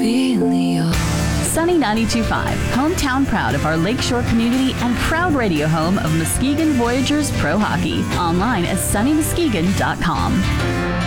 feel yours. Sunny 92.5, hometown proud of our lakeshore community and proud radio home of Muskegon Voyagers Pro Hockey. Online at sunnymuskegon.com.